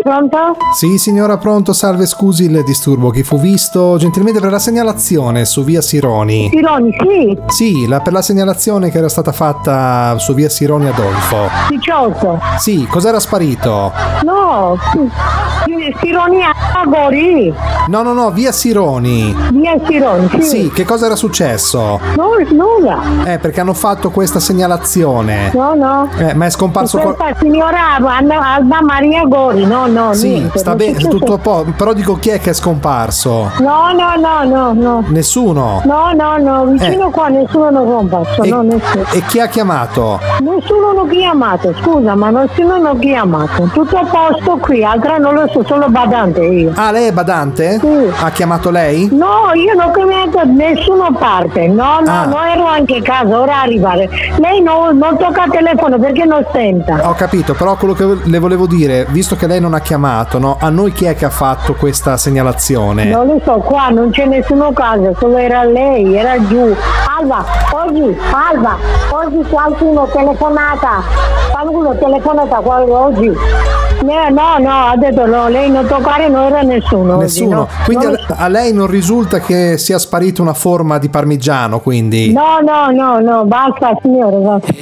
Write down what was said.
Pronto? Sì, signora, pronto, salve, scusi il disturbo, chi fu visto gentilmente per la segnalazione su via Sironi. Sironi, sì. Sì, per la segnalazione che era stata fatta su via Sironi Adolfo. 18. Sì, cos'era sparito? No, Sironi a Gori. No, via Sironi. Via Sironi, sì. Sì, che cosa era successo? No, nulla. Perché hanno fatto questa segnalazione. No. Ma è scomparso Questa signora Alba Maria Gori, no, Sì, niente. sta bene, tutto a posto. Però dico, chi è che è scomparso? No. Nessuno. No, vicino qua nessuno è comparso, nessuno. E chi ha chiamato? Nessuno l'ho chiamato, scusa, ma nessuno l'ho chiamato. Tutto a posto qui, altra non lo so, solo badante io. Ah, lei è badante? Sì. Ha chiamato lei? No, io non ho chiamato nessuno parte. No, ero anche a casa, ora arrivare. Lei non tocca il telefono perché non senta. Ho capito, però quello che le volevo dire, visto che lei non ha chiamato, no? A noi chi è che ha fatto questa segnalazione? Non lo so, qua non c'è nessuno a casa, solo era lei, era giù. Alba, oggi qualcuno telefonata oggi. No, ha detto no, lei non toccare, non era nessuno. Nessuno? Oggi, no. Quindi a lei non risulta che sia sparita una forma di parmigiano, quindi? No, basta signore, basta.